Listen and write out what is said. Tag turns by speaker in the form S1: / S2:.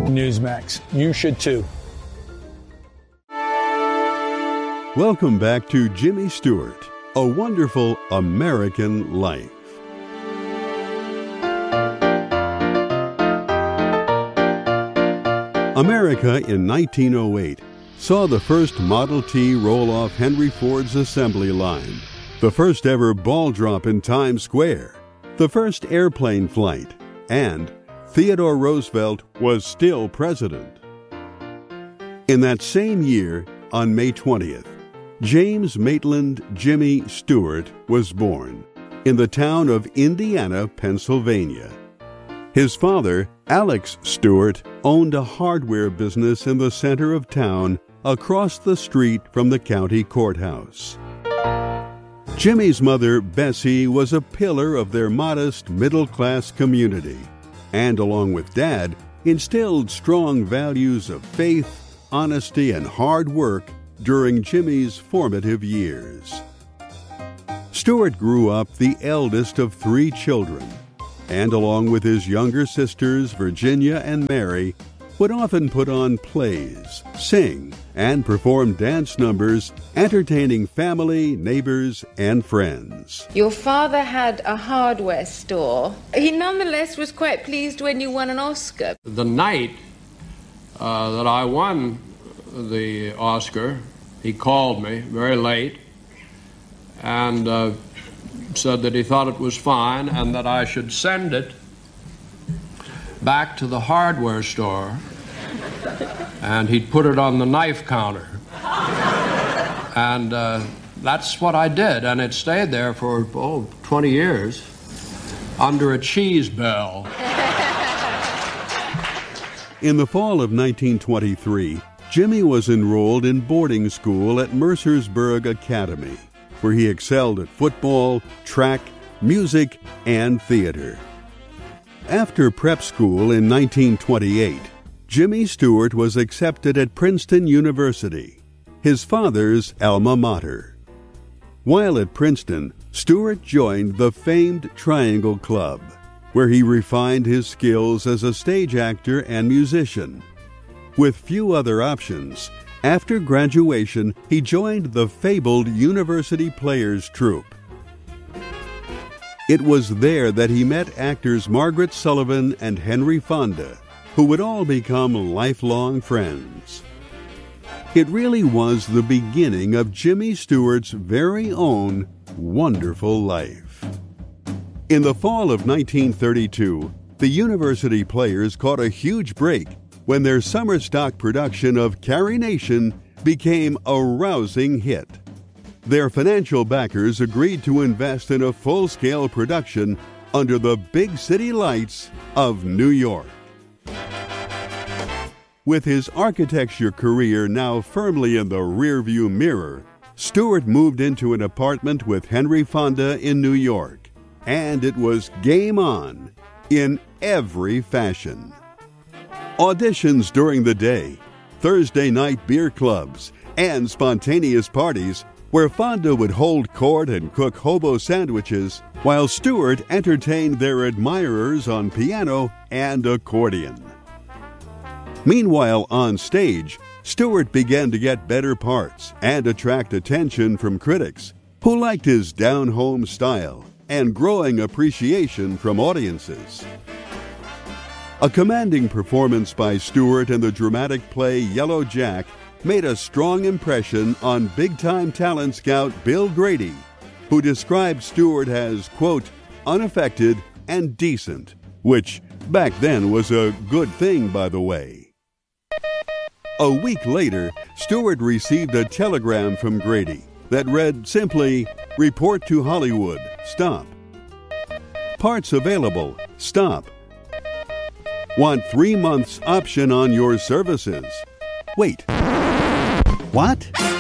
S1: Newsmax. You should too.
S2: Welcome back to Jimmy Stewart, A Wonderful American Life. America in 1908 saw the first Model T roll off Henry Ford's assembly line, the first ever ball drop in Times Square, the first airplane flight, and Theodore Roosevelt was still president. In that same year, on May 20th, James Maitland Jimmy Stewart was born in the town of Indiana, Pennsylvania. His father, Alex Stewart, owned a hardware business in the center of town across the street from the county courthouse. Jimmy's mother, Bessie, was a pillar of their modest middle-class community, and along with Dad, instilled strong values of faith, honesty, and hard work during Jimmy's formative years. Stewart grew up the eldest of 3 children, and along with his younger sisters, Virginia and Mary, would often put on plays, sing, and perform dance numbers, entertaining family, neighbors, and friends.
S3: Your father had a hardware store. He nonetheless was quite pleased when you won an Oscar.
S4: The night that I won the Oscar, he called me very late and said that he thought it was fine and that I should send it back to the hardware store and he'd put it on the knife counter. And that's what I did, and it stayed there for 20 years under a cheese bell.
S2: In the fall of 1923, Jimmy was enrolled in boarding school at Mercersburg Academy, where he excelled at football, track, music, and theater. After prep school in 1928, Jimmy Stewart was accepted at Princeton University, his father's alma mater. While at Princeton, Stewart joined the famed Triangle Club, where he refined his skills as a stage actor and musician. With few other options, after graduation, he joined the fabled University Players Troupe. It was there that he met actors Margaret Sullivan and Henry Fonda, who would all become lifelong friends. It really was the beginning of Jimmy Stewart's very own wonderful life. In the fall of 1932, the University Players caught a huge break when their summer stock production of Carrie Nation became a rousing hit. Their financial backers agreed to invest in a full-scale production under the big city lights of New York. With his architecture career now firmly in the rearview mirror, Stewart moved into an apartment with Henry Fonda in New York, and it was game on in every fashion. Auditions during the day, Thursday night beer clubs, and spontaneous parties where Fonda would hold court and cook hobo sandwiches while Stewart entertained their admirers on piano and accordion. Meanwhile, on stage, Stewart began to get better parts and attract attention from critics who liked his down-home style and growing appreciation from audiences. A commanding performance by Stewart in the dramatic play Yellow Jack made a strong impression on big-time talent scout Bill Grady, who described Stewart as, quote, unaffected and decent, which back then was a good thing, by the way. A week later, Stewart received a telegram from Grady that read simply, "Report to Hollywood. Stop. Parts available. Stop. Want 3 months option on your services." Wait. What?